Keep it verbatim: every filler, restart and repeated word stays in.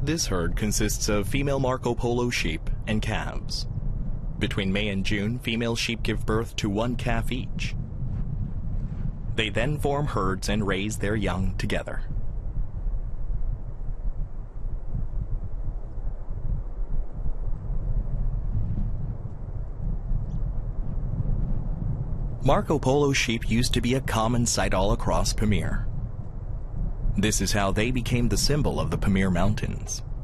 This herd consists of female Marco Polo sheep and calves. Between May and June, female sheep give birth to one calf each. They then form herds and raise their young together. Marco Polo sheep used to be a common sight all across Pamir. This is how they became the symbol of the Pamir Mountains.